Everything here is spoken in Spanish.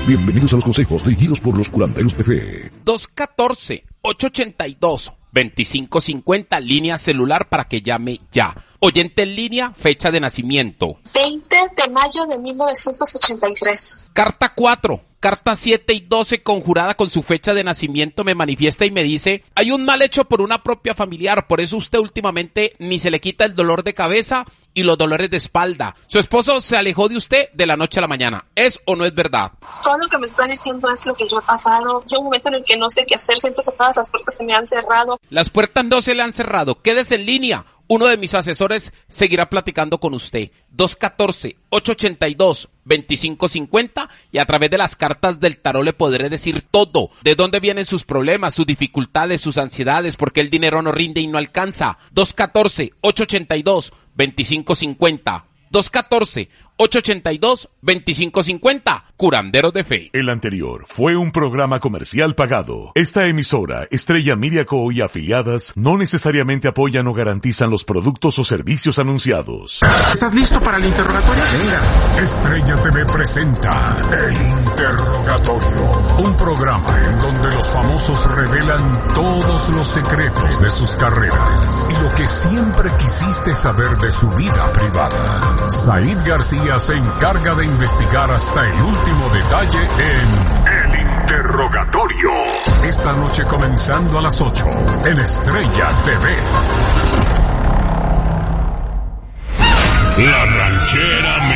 Bienvenidos a los consejos dirigidos por los curanderos de fe. 214-882-2550, línea celular para que llame ya. Oyente en línea, fecha de nacimiento. 20 de mayo de 1983. Carta 4, carta 7 y 12 conjurada con su fecha de nacimiento me manifiesta y me dice: hay un mal hecho por una propia familiar, por eso usted últimamente ni se le quita el dolor de cabeza y los dolores de espalda. Su esposo se alejó de usted de la noche a la mañana. ¿Es o no es verdad? Todo lo que me está diciendo es lo que yo he pasado. Yo un momento en el que no sé qué hacer, siento que todas las puertas se me han cerrado. Las puertas no se le han cerrado. Quédese en línea. Uno de mis asesores seguirá platicando con usted. 214-882-2550 y a través de las cartas del tarot le podré decir todo. De dónde vienen sus problemas, sus dificultades, sus ansiedades, por qué el dinero no rinde y no alcanza. 214-882-2550. 214-882-2550. Curanderos de Fe. El anterior fue un programa comercial pagado. Esta emisora, Estrella Miriaco y afiliadas, no necesariamente apoyan o garantizan los productos o servicios anunciados. ¿Estás listo para el interrogatorio? Venga. Estrella TV presenta El Interrogatorio, un programa en donde los famosos revelan todos los secretos de sus carreras y lo que siempre quisiste saber de su vida privada. Said García se encarga de investigar hasta el último detalle en El Interrogatorio. Esta noche comenzando a las 8 en Estrella TV. La ranchera